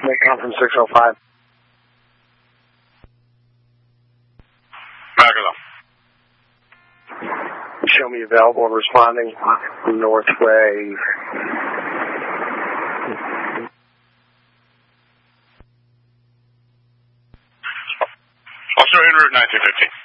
Make from 605. Magala. Show me available and responding. Northway. Also en route 1950.